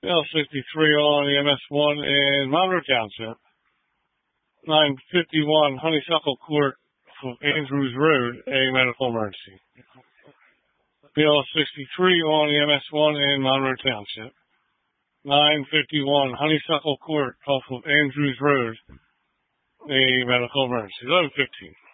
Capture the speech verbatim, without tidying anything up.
L sixty-three on E M S one in Monroe Township. nine fifty-one Honeysuckle Court of Andrews Road, a medical emergency. B L sixty-three on E M S one in Monroe Township. nine fifty-one Honeysuckle Court off of Andrews Road, a medical emergency. eleven fifteen